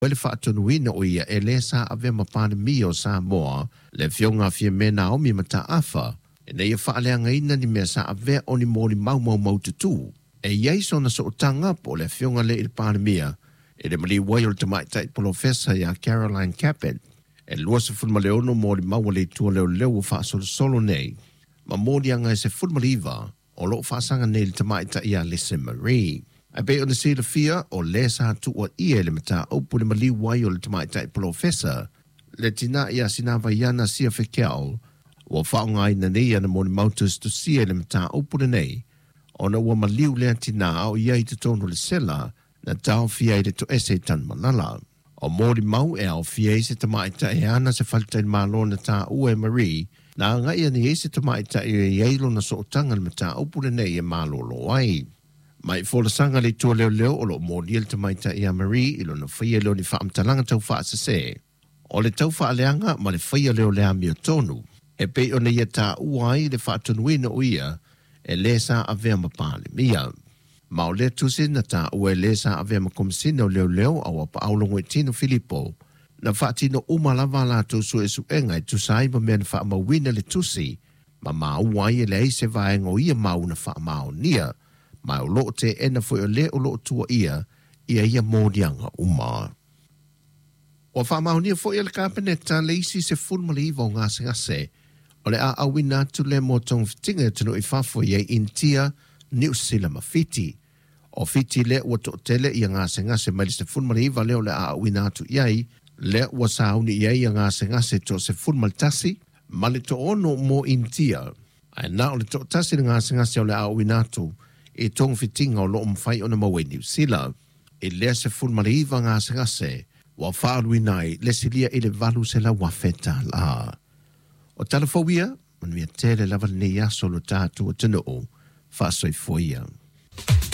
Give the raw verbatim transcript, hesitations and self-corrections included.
Wele whaatunuina o ia e le sa ave mapane mi o Samoa, le fionga fie mena o mi mata afa, e nei e whaaleanga ina ni mea sa ave o ni mōni mau mau mau tutu. E iei sona so utanga po le fionga le il pane mia, e le mali wai o le tamaitai professor ya Caroline Capet, e lua se fulmaleono mōni mau le tua leo leo o wha solo solo nei, ma mōni anga e se fulmaliva, o lo whaasanga nei le tamaitai ya Lisa Marie. Ai pe ona sila fia o le sa tua ia le mata opu le mali wai o le tamaitai professor, le tina ia sinawa iana sia fekeal, o whaonga ina nei ana mōni mautus tu sia le mata opu le nei, ona ua maliu lea tina au iai te tonu le sela na tau fia i le to ese tan manala. O mōri mau e au fia i se tamaitai e ana se whalitai malo na ta ue Marie, na ngai ani e se tamaitai e ieilo na so otanga le mata opu le nei e malo lo ai. Mai fola sanga le tua leo leo o lo mōri el tamaitai a Marie ilo na whaia leo ni whaamtalanga tau wha se se. O le tau wha leanga ma le whaia leo lea mio tonu. E pe o ne ia ta uai le whaatunuina o ia e le sa avea mapale mia. Ma o le tuse na ta ue le sa avea makomisina o leo leo au apa aulongo e tino Filipo. Na whaatino umalava la tu su e su enga e tusai ma mea na wha mawina le tusi. Ma ma uai e le eise vaenga o ia mau na wha mao nia. Ma o lo te ena foi o le o lo tua ia ia ia mōdianga uma. O wha mao nia foi e le kāpeneta le isi se fulmali iwa o ngase ngase. O le a awina tu le mo tong fitinga tunu i whafo i e intia New Sila mawhiti. O fiti le ua to tele i a ngase ngase mai se fulmali iwa leo le a awina tu iai, le ua sauni iai a ngase ngase to se fulmali tasi, ma le to ono mo intia. Ai na o le to tasi le ngase ngase o le a awina tu, e tong fitinga o lo mwhai o na mawe New Sila. E le se fulmali iwa ngase ngase, wa whaaruinai le silia i le valu se la wafeta la. O talafowia, man mea tele lava nei aso lo tātua tino o, whaasoi foia.